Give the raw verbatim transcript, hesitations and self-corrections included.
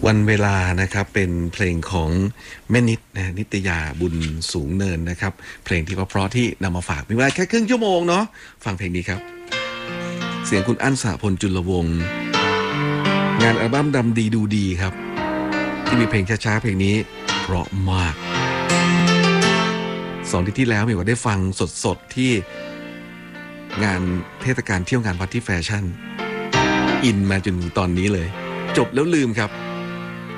วันเวลานะครับเป็นเพลงของแม่นิดนะนิตยาบุญสูงเนินนะครับเพลงที่เพราะๆที่นำมาฝากมีเวลาแค่ครึ่งชั่วโมงเนาะฟังเพลงนี้ครับเสียงคุณอั้นสหพลจุลวงศ์งานอัลบั้มดำดีดูดีครับที่มีเพลงช้าๆเพลงนี้เพราะมากสองที่ที่แล้วมีว่าได้ฟังสดๆที่งานเทศกาลเที่ยวงานวัดที่แฟชั่นอินมาจนถึงตอนนี้เลยจบแล้วลืมครับ